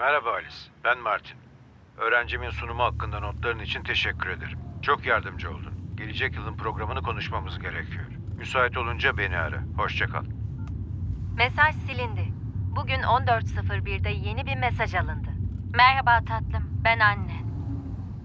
Merhaba Alice, ben Martin. Öğrencimin sunumu hakkında notların için teşekkür ederim. Çok yardımcı oldun. Gelecek yılın programını konuşmamız gerekiyor. Müsait olunca beni ara. Hoşça kal. Mesaj silindi. Bugün 14.01'de yeni bir mesaj alındı. Merhaba tatlım, ben anne.